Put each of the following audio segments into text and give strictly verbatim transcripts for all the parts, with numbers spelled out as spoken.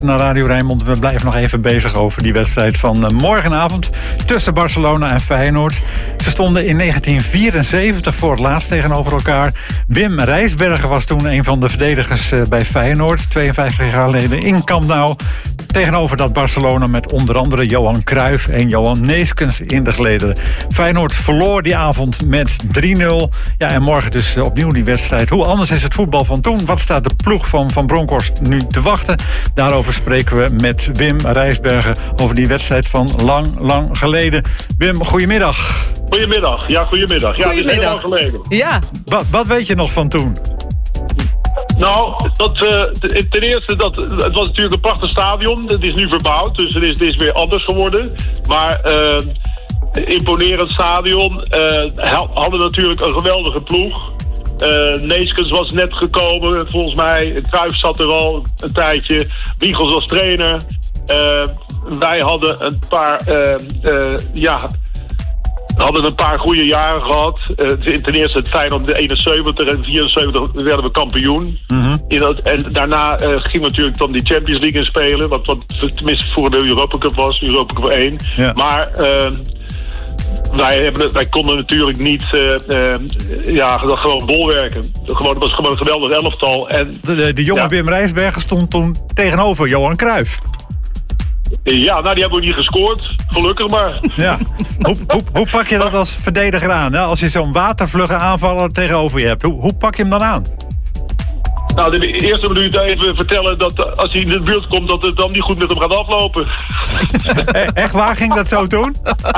Naar Radio Rijnmond. We blijven nog even bezig over die wedstrijd van uh, morgenavond tussen Barcelona en Feyenoord. Ze stonden in negentien vierenzeventig voor het laatst tegenover elkaar. Wim Rijsbergen was toen een van de verdedigers uh, bij Feyenoord. tweeënvijftig jaar geleden in Camp Nou. Tegenover dat Barcelona met onder andere Johan Cruijff en Johan Neeskens in de gelederen. Feyenoord verloor die avond met drie nul. Ja, en morgen dus uh, opnieuw die wedstrijd. Hoe anders is het voetbal van toen? Wat staat de ploeg van Van Bronckhorst nu te wachten? Daarover spreken we met Wim Rijsbergen over die wedstrijd van lang, lang geleden. Wim, goedemiddag. Goedemiddag, ja, goedemiddag. Ja, goedemiddag. Het is heel lang geleden. Ja. Wat, wat weet je nog van toen? Nou, dat, uh, ten eerste, dat, het was natuurlijk een prachtig stadion. Het is nu verbouwd, dus het is, het is weer anders geworden. Maar uh, imponerend stadion. Uh, hadden natuurlijk een geweldige ploeg. Uh, Neeskens was net gekomen, volgens mij. Cruijff zat er al een tijdje. Wiegels was trainer. Uh, wij hadden een paar... Uh, uh, ja... We hadden een paar goede jaren gehad. Uh, ten eerste het Feyenoord de eenenzeventig en vierenzeventig werden we kampioen. Mm-hmm. In dat, en daarna uh, gingen we natuurlijk dan die Champions League in spelen. Wat, wat tenminste voor de Europa Cup was, Europa Cup één. Ja. Maar uh, wij, hebben, wij konden natuurlijk niet uh, uh, ja, gewoon bolwerken. Gewoon, het was gewoon een geweldig elftal. En, de, de, de jonge ja. Wim Rijsbergen stond toen tegenover Johan Cruijff. Ja, nou die hebben we niet gescoord. Gelukkig maar. Ja. Hoe, hoe, hoe pak je dat als verdediger aan? Hè? Als je zo'n watervlugge aanvaller tegenover je hebt. Hoe, hoe pak je hem dan aan? Nou, de eerste minuut even vertellen dat als hij in de buurt komt, dat het dan niet goed met hem gaat aflopen. Echt waar? Ging dat zo toen?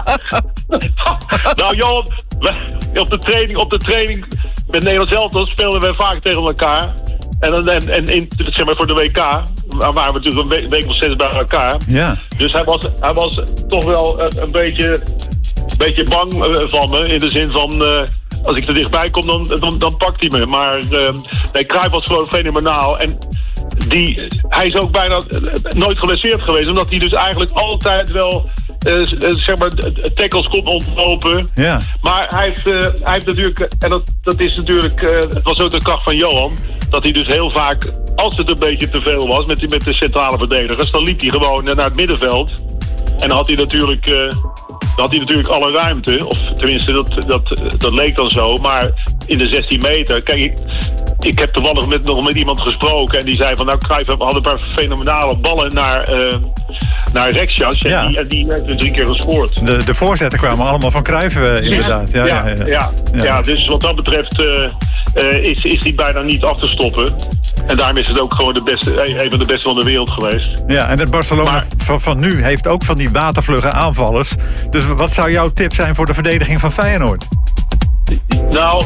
Nou, Johan, op de training, op de training met Nederland zelf speelden we vaak tegen elkaar. En, en, en in, zeg maar voor de W K waren we natuurlijk een week of zes bij elkaar. Ja. Dus hij was, hij was toch wel een, een beetje, een beetje bang uh, van me. In de zin van, uh, als ik er dichtbij kom, dan, dan, dan pakt hij me. Maar uh, nee, Cruijff was gewoon fenomenaal. En die, hij is ook bijna nooit geblesseerd geweest. Omdat hij dus eigenlijk altijd wel... Uh, zeg maar, tackles kon ontlopen. Ja. Maar hij heeft, uh, hij heeft natuurlijk... En dat, dat is natuurlijk... Uh, het was ook de kracht van Johan. Dat hij dus heel vaak... Als het een beetje te veel was met, met de centrale verdedigers... Dan liep hij gewoon naar het middenveld. En dan had hij natuurlijk... Uh, dan had hij natuurlijk alle ruimte. Of tenminste, dat, dat, dat leek dan zo. Maar in de zestien meter... Kijk, ik, ik heb toevallig met, nog met iemand gesproken... En die zei van... Nou, Cruijff had een paar fenomenale ballen naar... Uh, naar Rexjas. En, ja. die, en die heeft er drie keer gescoord. De, de voorzetten kwamen allemaal van Cruijff, uh, inderdaad. Ja. Ja, ja, ja, ja. Ja. ja, dus wat dat betreft uh, uh, is, is die bijna niet af te stoppen. En daarom is het ook gewoon de beste, een van de beste van de wereld geweest. Ja, en het Barcelona maar, van, van nu heeft ook van die watervlugge aanvallers. Dus wat zou jouw tip zijn voor de verdediging van Feyenoord? Nou...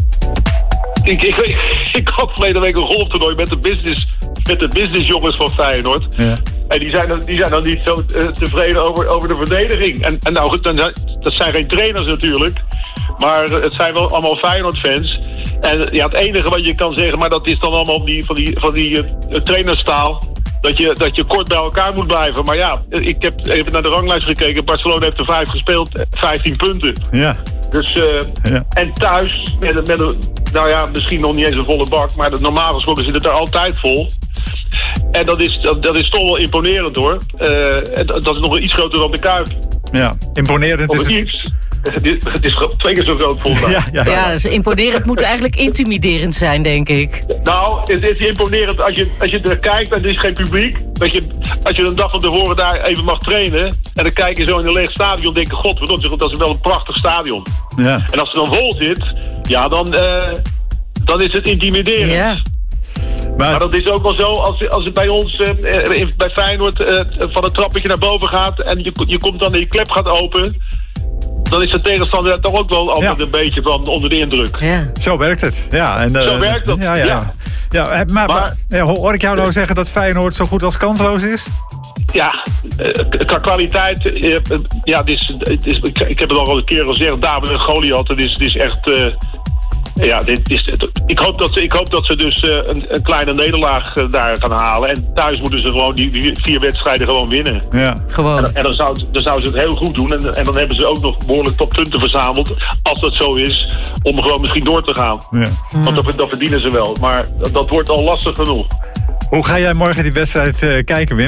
Ik, ik, ik, ik had verleden week een golftoernooi met de business, met de businessjongens van Feyenoord. Ja. En die zijn, dan, die zijn dan niet zo uh, tevreden over, over de verdediging. En, en nou goed, dan, dat zijn geen trainers natuurlijk. Maar het zijn wel allemaal Feyenoord-fans. En ja, het enige wat je kan zeggen, maar dat is dan allemaal die, van die, van die uh, trainerstaal. Dat je, dat je kort bij elkaar moet blijven. Maar ja, ik heb even naar de ranglijst gekeken. Barcelona heeft er vijf gespeeld, vijftien punten. Ja. Dus, uh, ja. En thuis, met, met een, nou ja, misschien nog niet eens een volle bak, maar normaal gesproken zit het er altijd vol. En dat is, dat, dat is toch wel imponerend hoor. Uh, dat is nog een iets groter dan de Kuip. Ja, imponerend is het. Iets. Het is, het is twee keer zo groot volgens mij. Ja, ja, ja. ja, dus imponerend moet eigenlijk intimiderend zijn, denk ik. Nou, het is imponerend als je, als je er kijkt en er is geen publiek. Dat je, als je een dag van tevoren daar even mag trainen... en dan kijk je zo in een leeg stadion... denk je, god, dat is wel een prachtig stadion. Ja. En als het dan vol zit, ja, dan, uh, dan is het intimiderend. Ja. Maar, maar dat is ook wel zo, als, als het bij ons, uh, bij Feyenoord... Uh, van het trappetje naar boven gaat... en je, je komt dan en je klep gaat open... dan is de tegenstander toch ook wel altijd ja. een beetje van onder de indruk. Ja. Zo werkt het. Ja, en, uh, zo werkt dat, ja. ja. ja. ja maar, maar ja, hoor ik jou nou zeggen dat Feyenoord zo goed als kansloos is? Ja, qua kwaliteit, uh, ja, het is, het is, ik, ik heb het al een keer gezegd, David en Goliath, het is, het is echt... Uh, Ja, dit is, ik, hoop dat ze, ik hoop dat ze dus uh, een, een kleine nederlaag uh, daar gaan halen. En thuis moeten ze gewoon die, die vier wedstrijden gewoon winnen. Ja, gewoon. En, en dan, zou, dan zouden ze het heel goed doen. En, en dan hebben ze ook nog behoorlijk top punten verzameld. Als dat zo is, om gewoon misschien door te gaan. Ja. Want dat, dat verdienen ze wel. Maar dat, dat wordt al lastig genoeg. Hoe ga jij morgen die wedstrijd uh, kijken, Wim?